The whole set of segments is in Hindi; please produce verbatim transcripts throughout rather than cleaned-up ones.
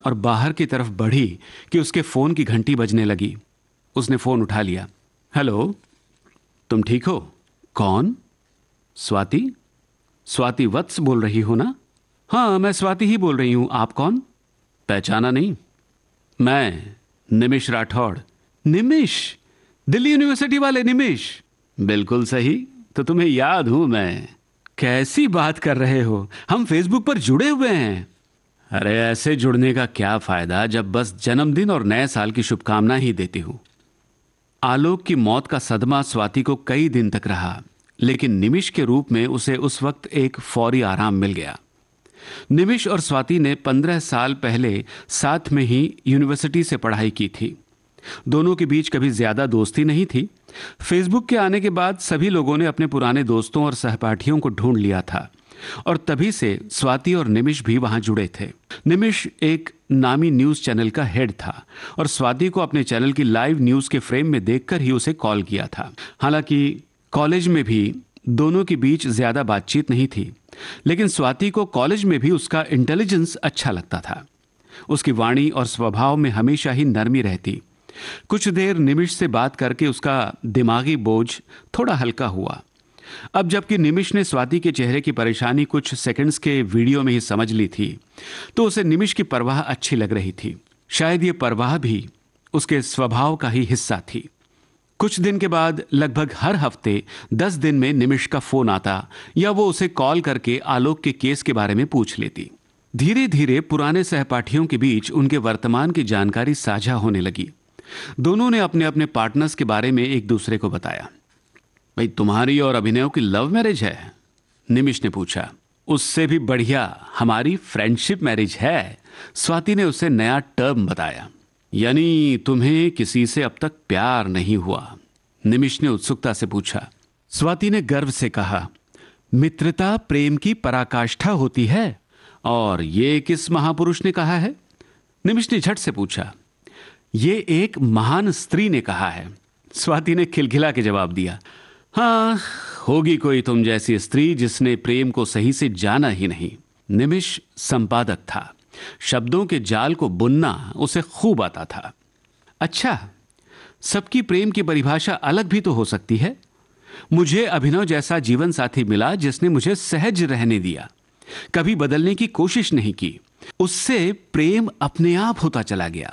और बाहर की तरफ बढ़ी कि उसके फोन की घंटी बजने लगी। उसने फोन उठा लिया। हेलो, तुम ठीक हो? कौन? स्वाति? स्वाति वत्स बोल रही हो ना? हाँ, मैं स्वाति ही बोल रही हूं। आप कौन? पहचाना नहीं? मैं निमिष राठौड़। निमिष? दिल्ली यूनिवर्सिटी वाले निमिष? बिल्कुल सही, तो तुम्हें याद हूं मैं। कैसी बात कर रहे हो, हम फेसबुक पर जुड़े हुए हैं। अरे ऐसे जुड़ने का क्या फायदा जब बस जन्मदिन और नए साल की शुभकामना ही देती हूं। आलोक की मौत का सदमा स्वाति को कई दिन तक रहा, लेकिन निमिष के रूप में उसे उस वक्त एक फौरी आराम मिल गया। निमिष और स्वाति ने पंद्रह साल पहले साथ में ही यूनिवर्सिटी से पढ़ाई की थी। दोनों के बीच कभी ज्यादा दोस्ती नहीं थी। फेसबुक के आने के बाद सभी लोगों ने अपने पुराने दोस्तों और सहपाठियों को ढूंढ लिया था और तभी से स्वाति और निमिष भी वहां जुड़े थे। निमिष एक नामी न्यूज चैनल का हेड था और स्वाति को अपने चैनल की लाइव न्यूज के फ्रेम में देखकर ही उसे कॉल किया था। हालांकि कॉलेज में भी दोनों के बीच ज्यादा बातचीत नहीं थी, लेकिन स्वाति को कॉलेज में भी उसका इंटेलिजेंस अच्छा लगता था। उसकी वाणी और स्वभाव में हमेशा ही नरमी रहती। कुछ देर निमिष से बात करके उसका दिमागी बोझ थोड़ा हल्का हुआ। अब जबकि निमिष ने स्वाति के चेहरे की परेशानी कुछ सेकंड्स के वीडियो में ही समझ ली थी, तो उसे निमिष की परवाह अच्छी लग रही थी। शायद ये परवाह भी उसके स्वभाव का ही हिस्सा थी। कुछ दिन के बाद लगभग हर हफ्ते दस दिन में निमिष का फोन आता या वो उसे कॉल करके आलोक के केस के बारे में पूछ लेती। धीरे धीरे पुराने सहपाठियों के बीच उनके वर्तमान की जानकारी साझा होने लगी। दोनों ने अपने अपने पार्टनर्स के बारे में एक दूसरे को बताया। भाई, तुम्हारी और अभिनव की लव मैरिज है? निमिष ने पूछा। उससे भी बढ़िया हमारी फ्रेंडशिप मैरिज है, स्वाति ने उसे नया टर्म बताया। यानी तुम्हें किसी से अब तक प्यार नहीं हुआ? निमिष ने उत्सुकता से पूछा। स्वाति ने गर्व से कहा, मित्रता प्रेम की पराकाष्ठा होती है। और ये किस महापुरुष ने कहा है? निमिष ने झट से पूछा। ये एक महान स्त्री ने कहा है, स्वाति ने खिलखिला के जवाब दिया। हाँ, होगी कोई तुम जैसी स्त्री जिसने प्रेम को सही से जाना ही नहीं। निमिष संपादक था, शब्दों के जाल को बुनना उसे खूब आता था। अच्छा, सबकी प्रेम की परिभाषा अलग भी तो हो सकती है। मुझे अभिनव जैसा जीवन साथी मिला जिसने मुझे सहज रहने दिया, कभी बदलने की कोशिश नहीं की। उससे प्रेम अपने आप होता चला गया।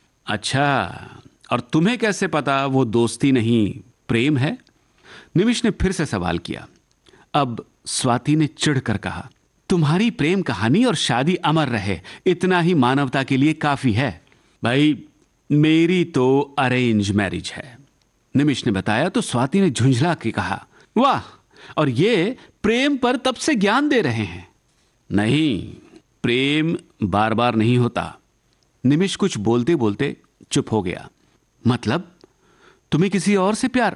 अच्छा, और तुम्हें कैसे पता वो दोस्ती नहीं प्रेम है? निमिष ने फिर से सवाल किया। अब स्वाति ने चिढ़कर कहा, तुम्हारी प्रेम कहानी और शादी अमर रहे, इतना ही मानवता के लिए काफी है। भाई, मेरी तो अरेंज मैरिज है, निमिष ने बताया। तो स्वाति ने झुंझला के कहा, वाह, और ये प्रेम पर तब से ज्ञान दे रहे हैं। नहीं, प्रेम बार बार नहीं होता। निमिष कुछ बोलते बोलते चुप हो गया। मतलब तुम्हें किसी और से प्यार?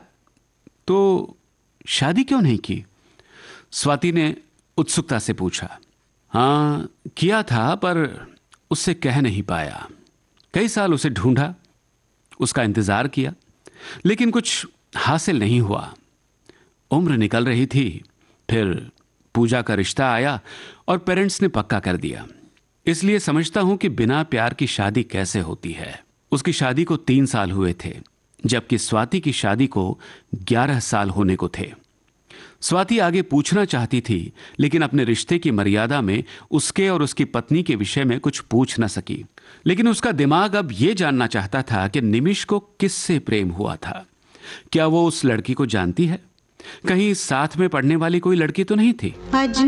तो शादी क्यों नहीं की? स्वाति ने उत्सुकता से पूछा। हाँ, किया था, पर उससे कह नहीं पाया। कई साल उसे ढूंढा, उसका इंतजार किया, लेकिन कुछ हासिल नहीं हुआ। उम्र निकल रही थी, फिर पूजा का रिश्ता आया और पेरेंट्स ने पक्का कर दिया। इसलिए समझता हूं कि बिना प्यार की शादी कैसे होती है। उसकी शादी को तीन साल हुए थे, जबकि स्वाति की शादी को ग्यारह साल होने को थे। स्वाति आगे पूछना चाहती थी, लेकिन अपने रिश्ते की मर्यादा में उसके और उसकी पत्नी के विषय में कुछ पूछ न सकी। लेकिन उसका दिमाग अब यह जानना चाहता था कि निमिष को किससे प्रेम हुआ था। क्या वो उस लड़की को जानती है? कहीं साथ में पढ़ने वाली कोई लड़की तो नहीं थी?